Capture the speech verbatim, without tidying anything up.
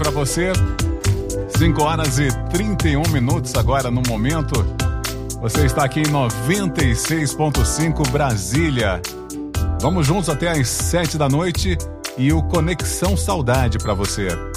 pra você. cinco horas e trinta e um minutos agora no momento. Você está aqui em noventa e seis ponto cinco Brasília. Vamos juntos até às sete da noite e o Conexão Saudade pra você.